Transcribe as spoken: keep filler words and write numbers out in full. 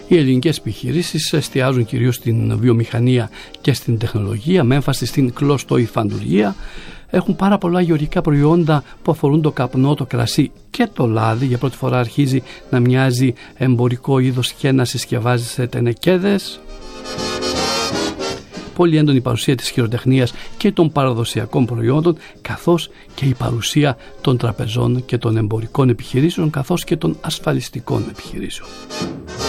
Οι ελληνικές επιχειρήσεις εστιάζουν κυρίως στην βιομηχανία και στην τεχνολογία, με έμφαση στην κλωστοϊφαντουργία. Έχουν πάρα πολλά γεωργικά προϊόντα που αφορούν το καπνό, το κρασί και το λάδι. Για πρώτη φορά αρχίζει να μοιάζει εμπορικό είδος και να συσκευάζει σε τενεκέδες. Πολύ έντονη παρουσία της χειροτεχνίας και των παραδοσιακών προϊόντων, καθώς και η παρουσία των τραπεζών και των εμπορικών επιχειρήσεων, καθώς και των ασφαλιστικών επιχειρήσεων.